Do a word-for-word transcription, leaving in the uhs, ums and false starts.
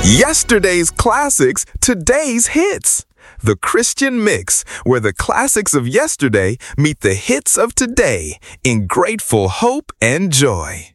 Yesterday's classics, today's hits. The Christian Mix, where the classics of yesterday meet the hits of today in grateful hope and joy.